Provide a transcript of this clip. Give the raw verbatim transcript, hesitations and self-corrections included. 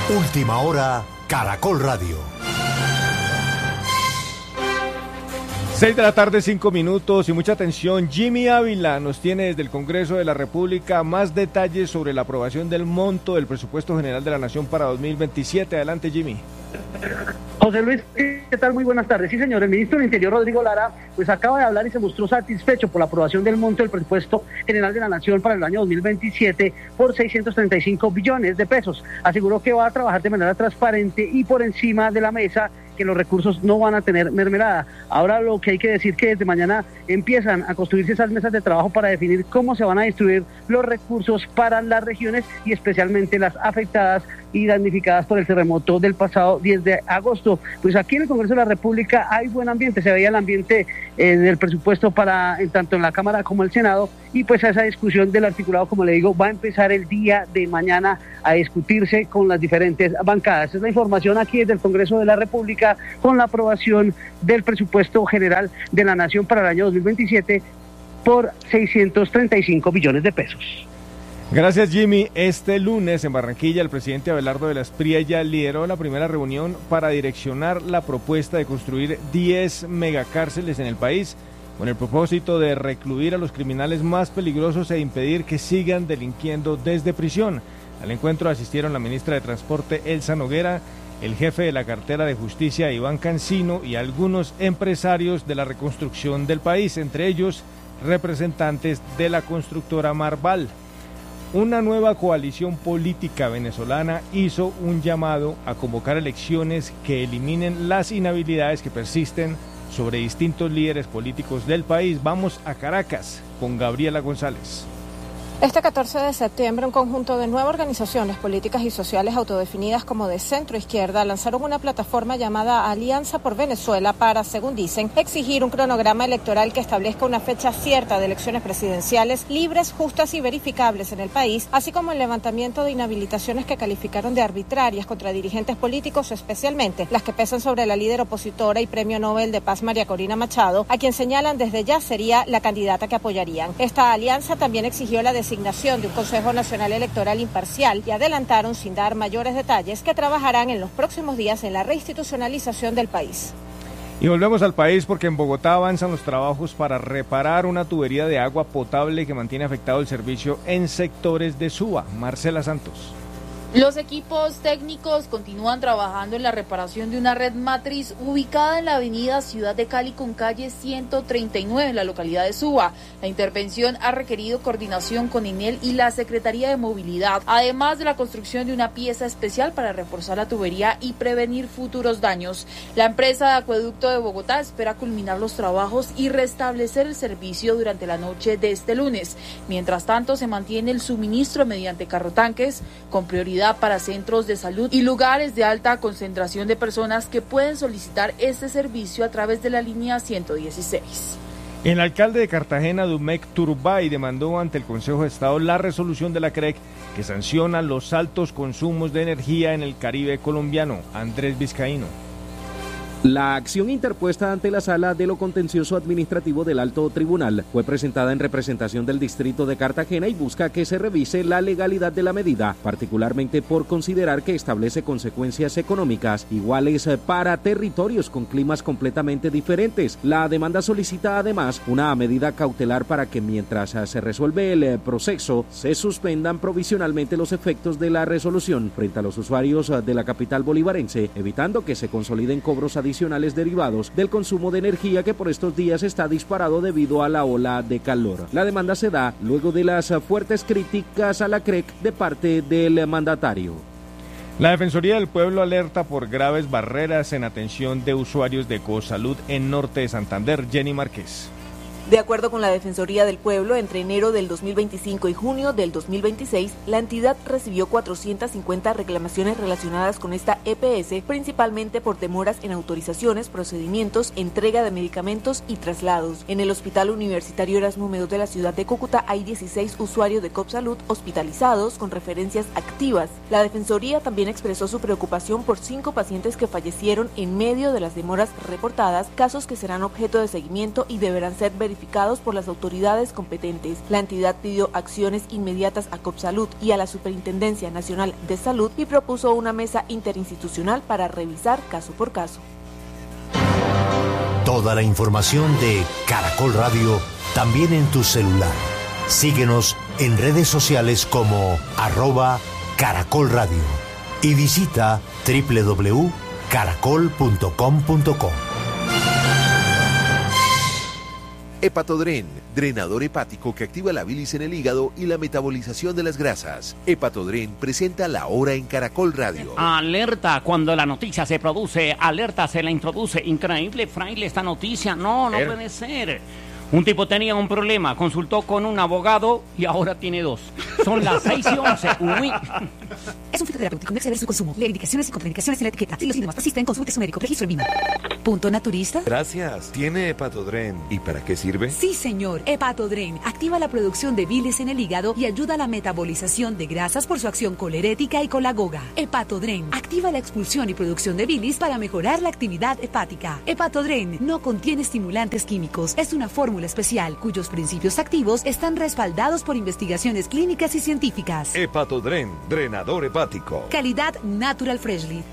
Última hora, Caracol Radio. Seis de la tarde, cinco minutos y mucha atención. Jimmy Ávila nos tiene desde el Congreso de la República más detalles sobre la aprobación del monto del presupuesto general de la Nación para dos mil veintisiete. Adelante, Jimmy. José Luis, ¿qué tal? Muy buenas tardes. Sí, señor, el ministro del Interior, Rodrigo Lara, pues acaba de hablar y se mostró satisfecho por la aprobación del monto del presupuesto general de la Nación para el año dos mil veintisiete por seiscientos treinta y cinco billones de pesos. Aseguró que va a trabajar de manera transparente y por encima de la mesa, que los recursos no van a tener mermelada. Ahora lo que hay que decir que desde mañana empiezan a construirse esas mesas de trabajo para definir cómo se van a distribuir los recursos para las regiones y especialmente las afectadas y damnificadas por el terremoto del pasado diez de agosto. Pues aquí en el Congreso de la República hay buen ambiente, se veía el ambiente eh, del presupuesto para en tanto en la Cámara como el Senado, y pues a esa discusión del articulado, como le digo, va a empezar el día de mañana a discutirse con las diferentes bancadas. Es la información aquí desde el Congreso de la República con la aprobación del presupuesto general de la Nación para el año dos mil veintisiete por seiscientos treinta y cinco billones de pesos. Gracias, Jimmy. Este lunes en Barranquilla, el presidente Abelardo de la Espriella lideró la primera reunión para direccionar la propuesta de construir diez megacárceles en el país, con el propósito de recluir a los criminales más peligrosos e impedir que sigan delinquiendo desde prisión. Al encuentro asistieron la ministra de Transporte, Elsa Noguera, el jefe de la cartera de Justicia, Iván Cancino, y algunos empresarios de la reconstrucción del país, entre ellos representantes de la constructora Marval. Una nueva coalición política venezolana hizo un llamado a convocar elecciones que eliminen las inhabilidades que persisten sobre distintos líderes políticos del país. Vamos a Caracas con Gabriela González. Este catorce de septiembre, un conjunto de nueve organizaciones políticas y sociales autodefinidas como de centro-izquierda lanzaron una plataforma llamada Alianza por Venezuela para, según dicen, exigir un cronograma electoral que establezca una fecha cierta de elecciones presidenciales libres, justas y verificables en el país, así como el levantamiento de inhabilitaciones que calificaron de arbitrarias contra dirigentes políticos, especialmente las que pesan sobre la líder opositora y premio Nobel de Paz María Corina Machado, a quien señalan desde ya sería la candidata que apoyarían. Esta alianza también exigió la designación de un Consejo Nacional Electoral imparcial y adelantaron, sin dar mayores detalles, que trabajarán en los próximos días en la reinstitucionalización del país. Y volvemos al país porque en Bogotá avanzan los trabajos para reparar una tubería de agua potable que mantiene afectado el servicio en sectores de Suba. Marcela Santos. Los equipos técnicos continúan trabajando en la reparación de una red matriz ubicada en la avenida Ciudad de Cali con calle ciento treinta y nueve en la localidad de Suba. La intervención ha requerido coordinación con INEL y la Secretaría de Movilidad, además de la construcción de una pieza especial para reforzar la tubería y prevenir futuros daños. La empresa de acueducto de Bogotá espera culminar los trabajos y restablecer el servicio durante la noche de este lunes. Mientras tanto, se mantiene el suministro mediante carrotanques con prioridad para centros de salud y lugares de alta concentración de personas que pueden solicitar este servicio a través de la línea ciento dieciséis. El alcalde de Cartagena, Dumec Turbay, demandó ante el Consejo de Estado la resolución de la C R E C que sanciona los altos consumos de energía en el Caribe colombiano. Andrés Vizcaíno. La acción interpuesta ante la Sala de lo Contencioso Administrativo del Alto Tribunal fue presentada en representación del Distrito de Cartagena y busca que se revise la legalidad de la medida, particularmente por considerar que establece consecuencias económicas iguales para territorios con climas completamente diferentes. La demanda solicita además una medida cautelar para que mientras se resuelve el proceso se suspendan provisionalmente los efectos de la resolución frente a los usuarios de la capital bolivarense, evitando que se consoliden cobros adicionales adicionales derivados del consumo de energía que por estos días está disparado debido a la ola de calor. La demanda se da luego de las fuertes críticas a la C R E C de parte del mandatario. La Defensoría del Pueblo alerta por graves barreras en atención de usuarios de Ecosalud en Norte de Santander. Jenny Márquez. De acuerdo con la Defensoría del Pueblo, entre enero del dos mil veinticinco y junio del dos mil veintiséis, la entidad recibió cuatrocientas cincuenta reclamaciones relacionadas con esta E P S, principalmente por demoras en autorizaciones, procedimientos, entrega de medicamentos y traslados. En el Hospital Universitario Erasmo Medós de la ciudad de Cúcuta hay dieciséis usuarios de Copsalud hospitalizados con referencias activas. La Defensoría también expresó su preocupación por cinco pacientes que fallecieron en medio de las demoras reportadas, casos que serán objeto de seguimiento y deberán ser verificados verificados por las autoridades competentes. La entidad pidió acciones inmediatas a Copsalud y a la Superintendencia Nacional de Salud y propuso una mesa interinstitucional para revisar caso por caso. Toda la información de Caracol Radio también en tu celular. Síguenos en redes sociales como arroba Caracol Radio y visita doble u doble u doble u punto caracol punto com punto co. Hepatodren, drenador hepático que activa la bilis en el hígado y la metabolización de las grasas. Hepatodren presenta La Hora en Caracol Radio. Alerta, cuando la noticia se produce, alerta se la introduce. Increíble, fraile, esta noticia. No, no puede ser. Un tipo tenía un problema, consultó con un abogado y ahora tiene dos. Son las seis y once. Uy. Es un fitoterapéutico, no exceder su consumo. Lee indicaciones y contraindicaciones en la etiqueta. Si los síntomas persisten, consulte a su médico. Registro el mismo. Punto naturista. Gracias. ¿Tiene Hepatodren? ¿Y para qué sirve? Sí, señor. Hepatodren activa la producción de bilis en el hígado y ayuda a la metabolización de grasas por su acción colerética y colagoga. Hepatodren activa la expulsión y producción de bilis para mejorar la actividad hepática. Hepatodren no contiene estimulantes químicos. Es una fórmula especial cuyos principios activos están respaldados por investigaciones clínicas y científicas. Hepatodren, drenador hepático. Calidad Natural Freshly.